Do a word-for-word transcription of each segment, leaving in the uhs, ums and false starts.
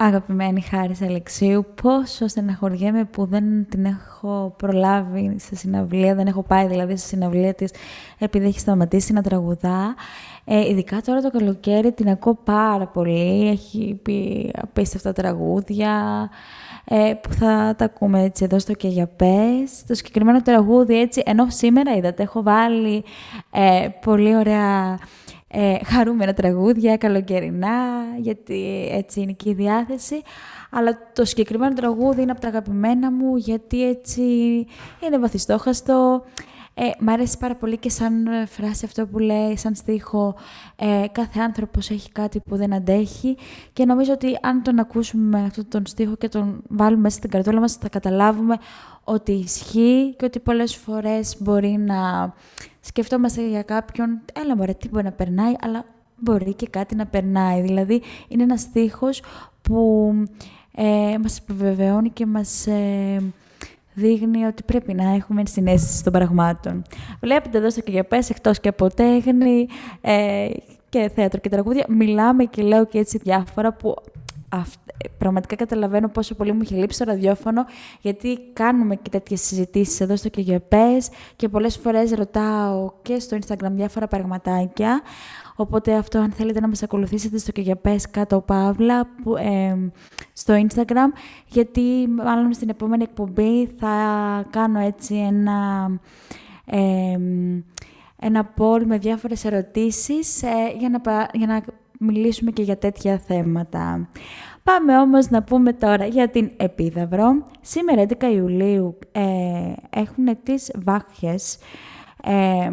Αγαπημένη Χάρις Αλεξίου, πόσο στεναχωριέμαι που δεν την έχω προλάβει σε συναυλία, δεν έχω πάει δηλαδή σε συναυλία της επειδή έχει σταματήσει να τραγουδά. Ε, ειδικά τώρα το καλοκαίρι την ακούω πάρα πολύ, έχει πει απίστευτα τραγούδια ε, που θα τα ακούμε έτσι εδώ στο «Και για πες». Το συγκεκριμένο τραγούδι έτσι, ενώ σήμερα είδατε, έχω βάλει ε, πολύ ωραία Ε, χαρούμενα τραγούδια, καλοκαιρινά, γιατί έτσι είναι και η διάθεση. Αλλά το συγκεκριμένο τραγούδι είναι από τα αγαπημένα μου, γιατί έτσι είναι βαθιστόχαστο. Ε, μ' αρέσει πάρα πολύ και σαν φράση αυτό που λέει, σαν στίχο, ε, κάθε άνθρωπος έχει κάτι που δεν αντέχει. Και νομίζω ότι αν τον ακούσουμε με αυτόν τον στίχο και τον βάλουμε μέσα στην καρδούλα μας, θα καταλάβουμε ότι ισχύει και ότι πολλές φορές μπορεί να σκεφτόμαστε για κάποιον, έλα μωρέ, τι μπορεί να περνάει, αλλά μπορεί και κάτι να περνάει. Δηλαδή, είναι ένας στίχος που ε, μας επιβεβαιώνει και μας ε, δείχνει ότι πρέπει να έχουμε συναίσθηση των πραγμάτων. Βλέπετε εδώ στο «Και για πες», εκτός και από τέχνη ε, και θέατρο και τραγούδια, μιλάμε και λέω και έτσι διάφορα που αυ- πραγματικά καταλαβαίνω πόσο πολύ μου έχει λείψει το ραδιόφωνο, γιατί κάνουμε και τέτοιες συζητήσεις εδώ στο «Και για πες» και πολλές φορές ρωτάω και στο Instagram διάφορα πραγματάκια. Οπότε αυτό, αν θέλετε να μας ακολουθήσετε στο «Και για πες» κάτω παύλα που, ε, στο Instagram, γιατί μάλλον στην επόμενη εκπομπή θα κάνω έτσι ένα, ε, ένα poll με διάφορες ερωτήσεις ε, για, να, για να μιλήσουμε και για τέτοια θέματα. Πάμε όμως να πούμε τώρα για την Επίδαυρο. Σήμερα, έντεκα Ιουλίου, ε, έχουν τις Βάχιες. Ε,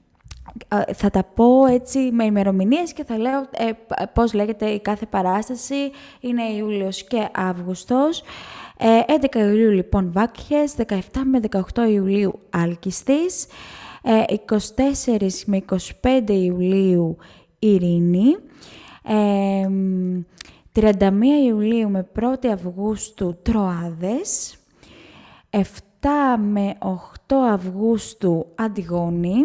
θα τα πω έτσι με ημερομηνίες και θα λέω ε, πώς λέγεται η κάθε παράσταση. Είναι Ιούλιος και Αύγουστος. Ε, έντεκα Ιουλίου λοιπόν Βάκχες, δεκαεπτά με δεκαοκτώ Ιουλίου Άλκηστης, ε, είκοσι τέσσερις με είκοσι πέντε Ιουλίου Ειρήνη, ε, τριάντα μία Ιουλίου με πρώτη Αυγούστου Τροάδες, επτά με οκτώ Αυγούστου Αντιγόνη,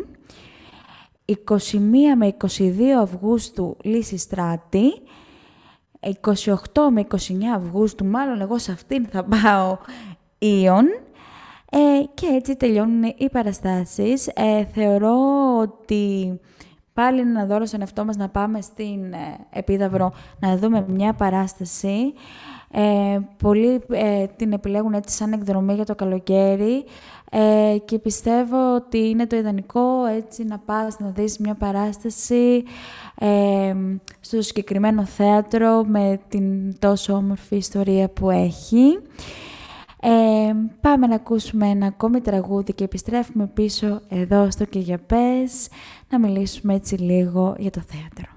είκοσι μία με είκοσι δύο Αυγούστου Λυσιστράτη, είκοσι οκτώ με είκοσι εννέα Αυγούστου, μάλλον εγώ σε αυτήν θα πάω, Ήον, ε, και έτσι τελειώνουν οι παραστάσεις. Ε, θεωρώ ότι πάλι είναι ένα δώρο στον εαυτό μας να πάμε στην ε, Επίδαυρο να δούμε μια παράσταση. Ε, πολλοί ε, την επιλέγουν έτσι σαν εκδρομή για το καλοκαίρι ε, και πιστεύω ότι είναι το ιδανικό έτσι να πας να δεις μια παράσταση ε, στο συγκεκριμένο θέατρο με την τόσο όμορφη ιστορία που έχει. Ε, πάμε να ακούσουμε ένα ακόμη τραγούδι και επιστρέφουμε πίσω εδώ στο «Και για πες» να μιλήσουμε έτσι λίγο για το θέατρο.